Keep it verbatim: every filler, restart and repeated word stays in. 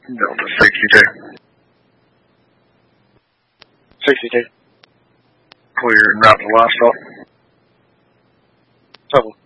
Delta sixty-two. sixty-two. Clear and route to livestock. Trouble.